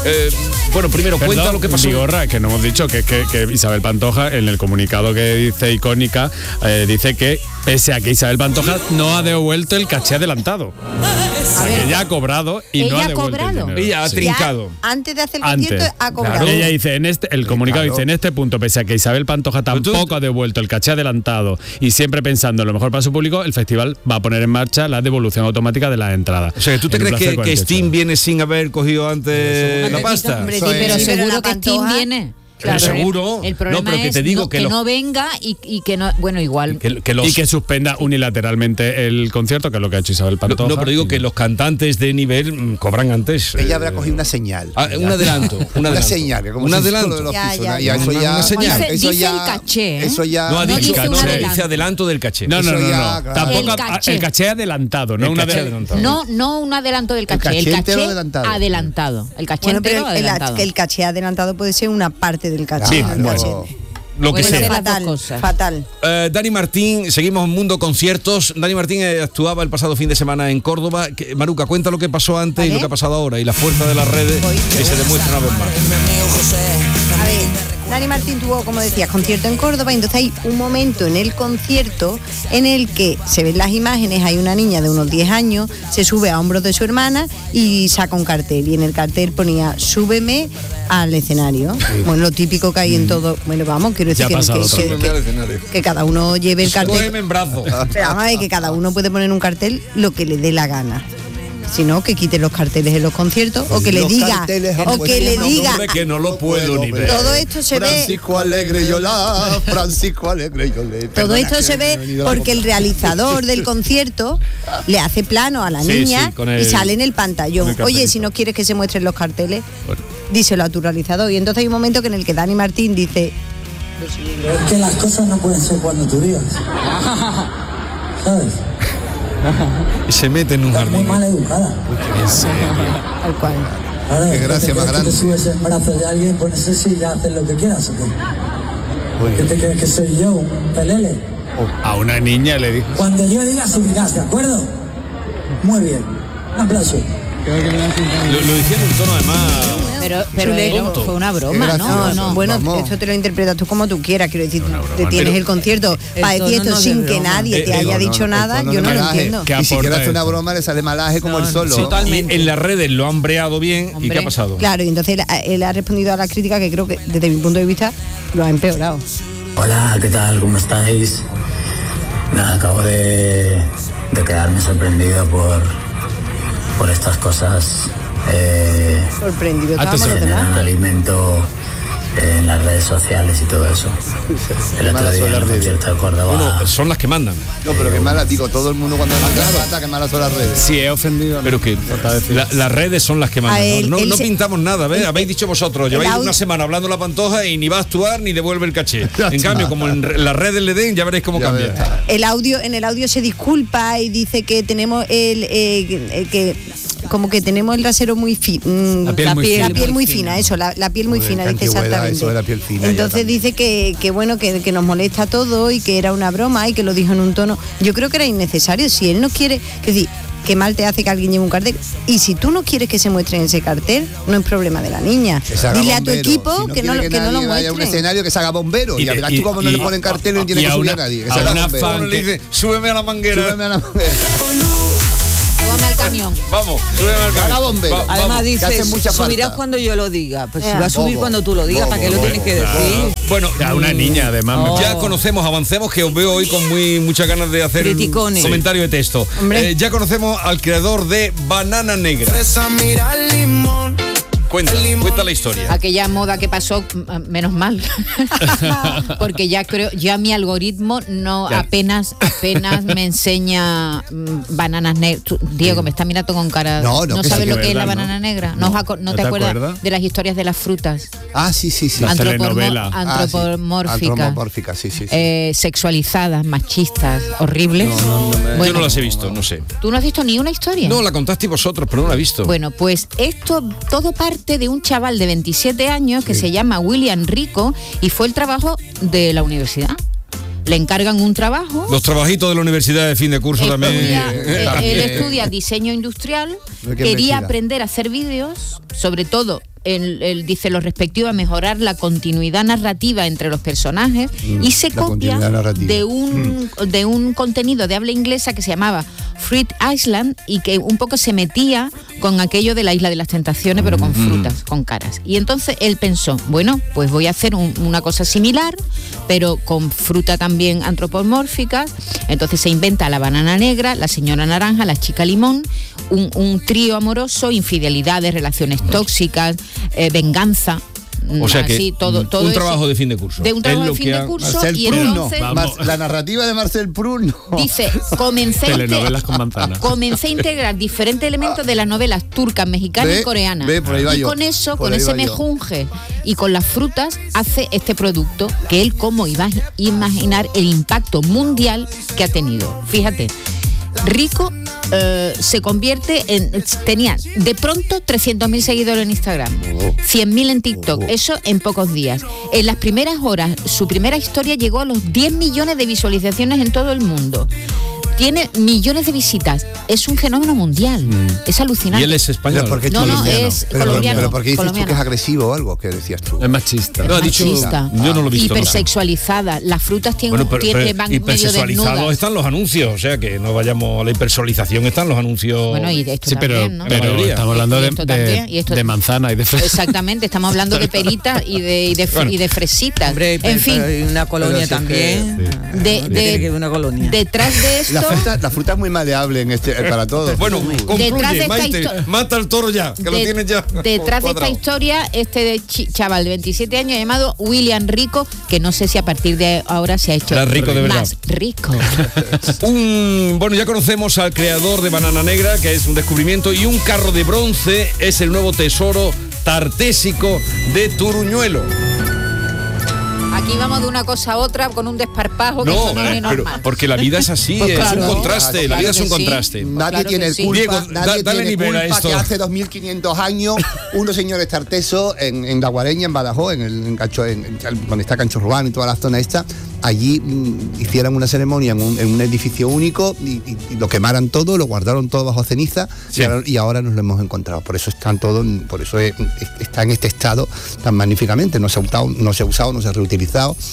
Bueno, primero cuenta lo que pasó. Vigorra, que no hemos dicho que Isabel Pantoja, en el comunicado que dice icónica, dice que pese a que Isabel Pantoja no ha devuelto el caché adelantado. O sea, que ella ha cobrado y no ha devuelto el dinero. Ella ha trincado. Ya, antes de hacer el concierto ha cobrado. Claro. Ella dice, el comunicado dice, en este punto, pese a que Isabel Pantoja tampoco ha devuelto el caché adelantado y siempre pensando en lo mejor para su público, el festival va a poner en marcha la devolución automática de las entradas. O sea, ¿tú te crees que Steam viene sin haber cogido antes la pasta? Hombre, sí, pero seguro que Steam viene. Claro, pero seguro. El problema no, pero que es te digo que no venga y que no. Bueno, igual. Y que suspenda unilateralmente el concierto, que es lo que ha hecho Isabel Pantoja. No, pero digo que los cantantes de nivel cobran antes. Ella habrá cogido una señal. Un adelanto. Una señal. Un adelanto. Una señal. Dice el caché. Eso ya. No ha dicho dice adelanto del caché. No. Claro. Tampoco el caché adelantado, no un adelantado. No un adelanto del caché. El caché adelantado. El caché entero adelantado. El caché adelantado puede ser una parte del caché. Sí, lo que sea. Fatal. Dani Martín, seguimos en Mundo Conciertos. Dani Martín actuaba el pasado fin de semana en Córdoba. Maruca, cuenta lo que pasó antes y lo que ha pasado ahora y la fuerza de las redes que se demuestra una vez más. A ver, Dani Martín tuvo, como decías, concierto en Córdoba, y entonces hay un momento en el concierto en el que se ven las imágenes, hay una niña de unos 10 años, se sube a hombros de su hermana y saca un cartel, y en el cartel ponía súbeme al escenario. Sí. Bueno, lo típico que hay en todo, bueno, vamos, quiero decir que cada uno lleve el cartel. Súbeme en brazo. Pero vamos a ver que cada uno puede poner en un cartel lo que le dé la gana. Si no, que quiten los carteles en los conciertos, o que le diga, que no lo puedo ni ver. Todo esto se ve. Francisco Alegre Yolá, Francisco Alegre Yolá. Todo esto se ve porque el realizador del concierto le hace plano a la niña y sale en el pantallón. Oye, si no quieres que se muestren los carteles, díselo a tu realizador. Y entonces hay un momento en el que Dani Martín dice: es que las cosas no pueden ser cuando tú digas. ¿Sabes? Y se mete en un jardín. Muy mal educada. ¿En serio? Tal cual. Ahora, qué gracia más grande. Te subes en brazos de alguien, pues no sé si ya haces lo que quieras o qué. ¿Qué te crees que soy yo? ¿Un pelele? A una niña le dijo. Cuando yo diga subirás, ¿de acuerdo? Muy bien. Un aplauso. Lo decía en un tono además. Pero fue una broma, ¿no? Bueno, esto te lo interpretas tú como tú quieras, quiero decir, te tienes el concierto para decir esto sin que nadie te haya dicho nada, yo no lo entiendo. Y si quieres hacer una broma le sale malaje como el solo. Totalmente. En las redes lo han breado bien. ¿Y qué ha pasado? Claro, y entonces él ha respondido a la crítica que creo que desde mi punto de vista lo ha empeorado. Hola, ¿qué tal? ¿Cómo estáis? Nada, acabo de quedarme sorprendido por estas cosas. Sorprendido. Que generan alimento en las redes sociales y todo eso. El otro día en el concierto de Córdoba. Bueno, son las que mandan. No, pero que malas, digo, todo el mundo cuando manda que malas son las redes. Sí, he ofendido. Pero que las redes son las que mandan. No pintamos nada, ¿ves? Habéis dicho vosotros, lleváis una semana hablando la Pantoja y ni va a actuar ni devuelve el caché. En cambio, como en las redes le den, ya veréis cómo cambia. En el audio se disculpa y dice que tenemos como que tenemos el rasero muy fino, la piel muy fina, eso, la piel muy fina, dice exactamente. Eso de la piel fina. Entonces dice que bueno, que nos molesta todo y que era una broma y que lo dijo en un tono. Yo creo que era innecesario. Si él no quiere, es decir, qué mal te hace que alguien lleve un cartel. Y si tú no quieres que se muestre en ese cartel, no es problema de la niña. Dile a tu equipo que no lo muestre. Vaya a un escenario que se haga bombero. Y verás tú cómo no le ponen cartel y no tiene que subir a nadie. A una fan le dice, súbeme a la manguera. Súbeme al camión. Vamos, súbeme al camión. Bombero. Además dice, subirás cuando yo lo diga. Pues si va a subir cuando tú lo digas, ¿para qué lo tienes que decir? Bueno, a una niña además. Ya conocemos, avancemos, que os veo hoy con muchas ganas de hacer un comentario de texto. Ya conocemos al creador de Banana Negra. Cuenta la historia. Aquella moda que pasó, menos mal. Porque ya mi algoritmo apenas me enseña bananas negras. Diego, me está mirando con cara. ¿No sabes lo que es la banana negra? ¿No te acuerdas de las historias de las frutas? Ah, sí. Antropomórficas. Sí. Sexualizadas, machistas, horribles. Yo no las he visto, no sé. ¿Tú no has visto ni una historia? No, la contasteis vosotros, pero no la he visto. Bueno, pues esto todo parte de un chaval de 27 años que se llama William Rico y fue el trabajo de la universidad. Le encargan un trabajo. Los trabajitos de la universidad de fin de curso también. Él estudia diseño industrial, quería aprender a hacer vídeos, sobre todo él dice lo respectivo a mejorar la continuidad narrativa entre los personajes y se copia de un contenido de habla inglesa que se llamaba Fruit Island y que un poco se metía con aquello de la Isla de las Tentaciones, pero con frutas, con caras. Y entonces él pensó, bueno, pues voy a hacer una cosa similar, pero con fruta también antropomórfica. Entonces se inventa la banana negra, la señora naranja, la chica limón, un trío amoroso, infidelidades, relaciones tóxicas, venganza. O sea que todo un trabajo de fin de curso. De un trabajo de fin de curso. Marcel y Proust, entonces la narrativa de Marcel Proust. Dice, comencé a integrar diferentes elementos de las novelas turcas, mexicanas y coreanas. Y con eso, con ese mejunje y con las frutas, hace este producto que él, como iba a imaginar el impacto mundial que ha tenido. Fíjate, Rico se convierte tenía de pronto 300.000 seguidores en Instagram, 100.000 en TikTok, eso en pocos días. En las primeras horas, su primera historia llegó a los 10 millones de visualizaciones en todo el mundo. Tiene millones de visitas. Es un fenómeno mundial. Es alucinante. Y él es español. Es colombiano. Pero ¿por qué dices tú que es agresivo o algo? ¿Qué decías tú? Es machista. No, ha dicho, yo no lo he visto. Hipersexualizada. Las frutas tienen van medio hipersexualizados están los anuncios. O sea, que no vayamos a la hipersexualización. Están los anuncios. Bueno, y de esto también, ¿no? Pero estamos hablando de manzana y de fresa. Exactamente. Estamos hablando de peritas y de fresitas. Hombre, en fin. Una colonia también. Una colonia. Detrás de esto... La fruta es muy maleable para todos. Bueno, concluye, Maite, mata al toro ya, que lo tienes ya. Detrás de esta historia, chaval de 27 años llamado William Rico, que no sé si a partir de ahora se ha hecho rico de más rico. Bueno, ya conocemos al creador de Banana Negra, que es un descubrimiento, y un carro de bronce es el nuevo tesoro tartésico de Turuñuelo. Aquí vamos de una cosa a otra con un desparpajo que eso no es normal. Pero porque la vida es así, pues es un contraste, la vida es un contraste. Nadie tiene culpa, Diego, nadie tiene culpa esto. que hace 2500 años unos señores tartesos en La Guareña, en Badajoz, donde está Cancho Urbano y toda la zona esta, allí hicieran una ceremonia en un edificio único y lo quemaran todo, lo guardaron todo bajo ceniza, sí. y ahora nos lo hemos encontrado. Por eso está en este estado tan magníficamente, no se ha usado, no se ha reutilizado.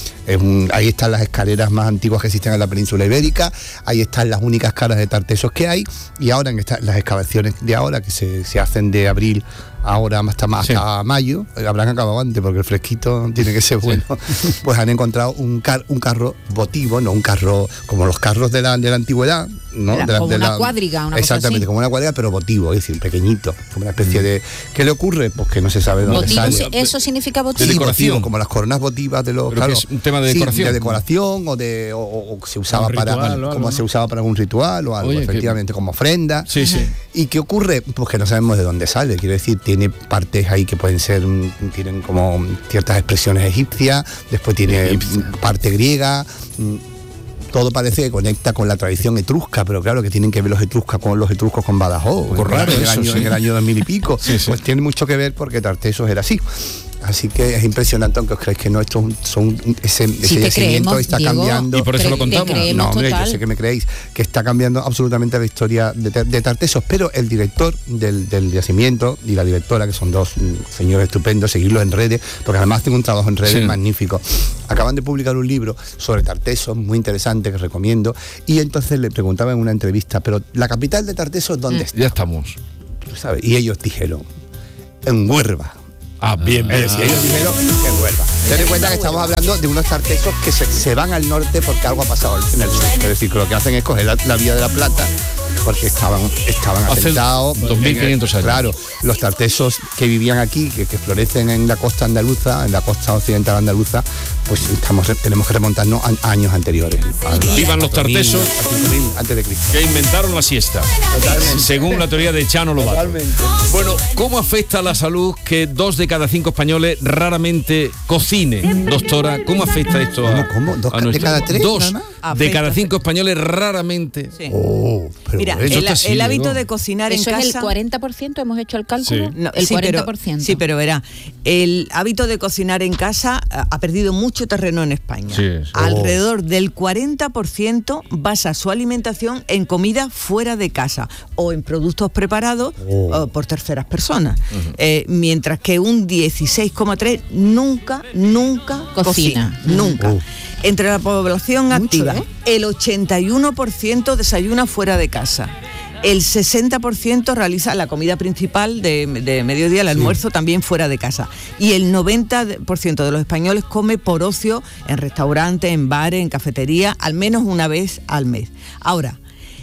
Ahí están las escaleras más antiguas que existen en la península ibérica, ahí están las únicas caras de tartesos que hay, y ahora en las excavaciones de ahora que se hacen de abril ahora hasta mayo, habrán acabado antes porque el fresquito tiene que ser bueno, pues han encontrado un carro votivo, no un carro como los carros de la antigüedad, ¿no? Como una cuadriga, una exactamente, cosa como una cuadriga, pero votivo, es decir, pequeñito, como una especie de... ¿Qué le ocurre? Pues que no se sabe dónde sale. ¿Eso significa votivo? De decoración, como las coronas votivas de los... Claro, es un tema de decoración. De decoración o se usaba se usaba para algún ritual o algo, efectivamente, como ofrenda. Sí. ¿Y qué ocurre? Pues que no sabemos de dónde sale, quiero decir, tiene partes ahí que tienen como ciertas expresiones egipcias, después tiene parte griega, todo parece que conecta con la tradición etrusca, pero claro que tienen que ver los etruscos con Badajoz, en el año 2000 y pico, pues tiene mucho que ver porque Tartesos era así. Así que es impresionante, aunque os creáis que no, ese yacimiento está cambiando. Y por eso lo contamos. No, hombre, yo sé que me creéis, que está cambiando absolutamente la historia de Tartesos, pero el director del yacimiento y la directora, que son dos señores estupendos, seguirlos en redes, porque además tienen un trabajo en redes magnífico. Acaban de publicar un libro sobre Tartesos, muy interesante, que recomiendo, y entonces le preguntaba en una entrevista, pero ¿la capital de Tartesos dónde está? Ya estamos. ¿Sabes? Y ellos dijeron, en Huelva. Bien. Ellos dijeron que Huelva. Ten en cuenta que estamos hablando de unos tartesos que se van al norte porque algo ha pasado en el sur. Es decir, que lo que hacen es coger la vía de la Plata porque estaban asentados. 2500 años. Claro, los tartesos que vivían aquí, que florecen en la costa andaluza, en la costa occidental andaluza, pues tenemos que remontarnos a años anteriores. Vivan los tartesos antes de Cristo, que inventaron la siesta. Totalmente. Según la teoría de Chano Lobato. Totalmente. Bueno, ¿cómo afecta a la salud que 2 de cada 5 españoles raramente cocinen? Doctora, ¿cómo afecta esto ¿Cómo? ¿2 de cada 3? 2 de cada 5 españoles raramente. Sí. Mira, el hábito de cocinar en casa... ¿Eso es el 40%? ¿Hemos hecho el cálculo? Sí. No, el sí, 40%. Sí, pero verá, el hábito de cocinar en casa ha perdido mucho terreno en España. Sí, Alrededor del 40% basa su alimentación en comida fuera de casa o en productos preparados por terceras personas. Mientras que un 16,3% nunca cocina. Nunca. Entre la población activa, el 81% desayuna fuera de casa. El 60% realiza la comida principal de mediodía, el almuerzo, también fuera de casa. Y el 90% de los españoles come por ocio en restaurantes, en bares, en cafeterías, al menos una vez al mes. Ahora,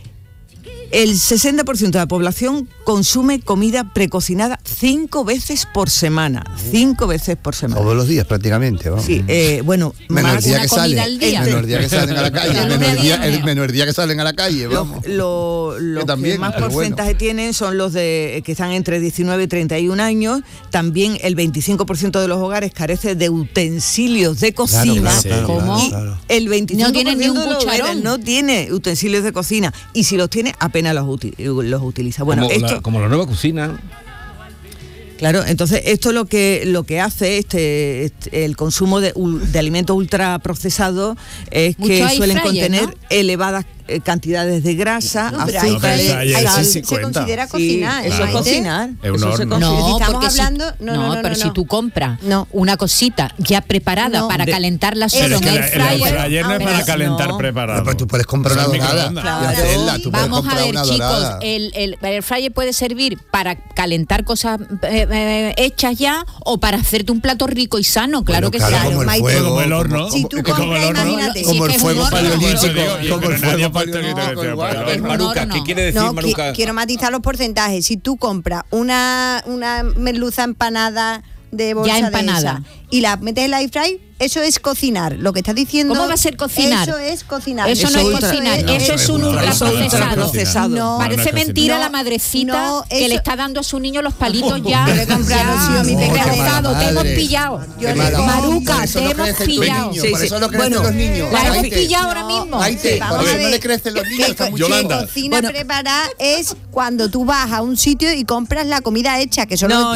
el 60% de la población consume comida precocinada 5 veces por semana. 5 veces por semana. Todos los días prácticamente, vamos. Sí, bueno, menos el día que comida salen. al día. Menos el día que salen a la calle. Menos el día que salen a la calle, vamos. Los también, que más pero porcentaje tienen son los que están entre 19 y 31 años. También el 25% de los hogares carece de utensilios de cocina. ¿Cómo? Y el 25% no tiene ni un de los hogares cucharón. no tiene utensilios de cocina. Y si los tiene, apenas los utiliza. Bueno, como la nueva cocina. Claro, entonces esto lo que hace el consumo de alimentos ultraprocesados es que suelen contener elevadas cantidades de grasa, azúcares, sal. Se considera cocinar. Eso es cocinar. No, estamos porque hablando. Pero si tú compras una cosita ya preparada para calentarla solo en el fryer no es para calentar preparado. Pero tú puedes comprar una dorada y hacerla. Vamos a ver, chicos, el fryer puede servir para calentar cosas hechas ya o para hacerte un plato rico y sano, claro que sí. Como el horno. Si tú compras, imagínate. Como el fuego paleolítico. Como el fuego Maruca, ¿qué quiere decir, Maruca? Quiero matizar los porcentajes. Si tú compras una merluza empanada de bolsa ya empanada de esa, y la metes en la air fry, eso es cocinar. Lo que está diciendo. ¿Cómo va a ser cocinar? Eso es cocinar. Eso no es cocinar, eso es un ultraprocesado. No, parece mentira la madrecita que le está dando a su niño los palitos ya. Yo le he comprado a mi pequeño. Te hemos pillado. Maruca, te hemos pillado. Por eso no crecen los niños. La hemos pillado ahora mismo. Por eso no le crecen los niños. Yolanda. Cocina preparada es cuando tú vas a un sitio y compras la comida hecha, que solo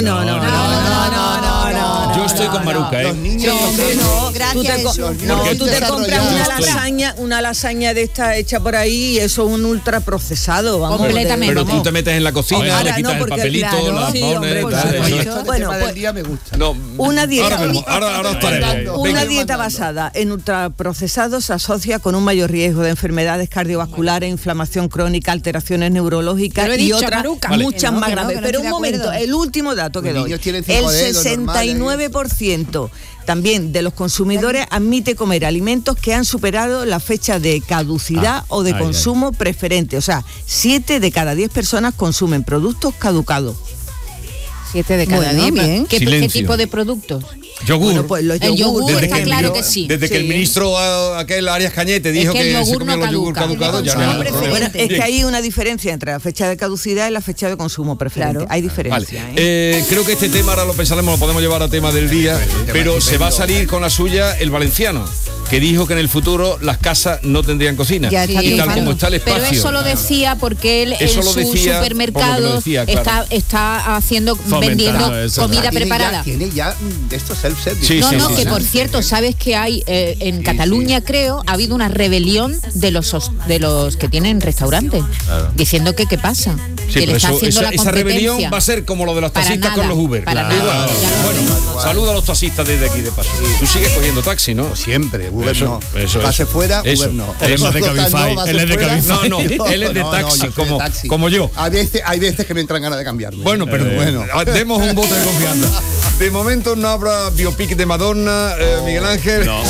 No. Yo estoy con Maruca, Los niños tú te compras una lasaña de esta hecha por ahí y eso es un ultraprocesado, vamos. Completamente. Pero tú te metes en la cocina, le quitas el papelito, las pones. Bueno, pues día me gusta. una dieta Ahora estaré. Una dieta basada en ultraprocesados se asocia con un mayor riesgo de enfermedades cardiovasculares, inflamación crónica, alteraciones neurológicas y otras muchas más graves. Pero un momento, el último dato que doy. El 69% también de los consumidores admite comer alimentos que han superado la fecha de caducidad o de consumo preferente. O sea, 7 de cada 10 personas consumen productos caducados. 7 de cada 10. ¿Qué tipo de productos? Yogur. Bueno, pues el yogur está claro que sí. Desde que el ministro aquel Arias Cañete dijo que se comían los yogur caducados, ya no. Bueno, es que hay una diferencia entre la fecha de caducidad y la fecha de consumo preferente. Claro. Hay diferencia. Creo que este tema ahora lo pensaremos, lo podemos llevar a tema del día, pero se va a salir con la suya el valenciano, que dijo que en el futuro las casas no tendrían cocina. Ya y tal como está el espacio. Pero eso lo decía porque él en su supermercado está vendiendo comida preparada. Tiene ya de estos self-service. Sí, que por cierto, sabes que hay en Cataluña, creo, ha habido una rebelión de los que tienen restaurantes, diciendo que qué pasa. Que le está haciendo la esa rebelión va a ser como lo de los taxistas con los Uber. Bueno, saluda a los taxistas desde aquí de paso. Tú sigues cogiendo taxi, ¿no? Siempre, Uber no. Eso pase fuera, Uber no. Él es de Cabify. Él es de Cabify. No, él es de taxi, como yo. Hay veces que me entran ganas de cambiarme. Bueno, pero demos un voto de confianza. De momento no habrá biopic de Madonna, Miguel Ángel.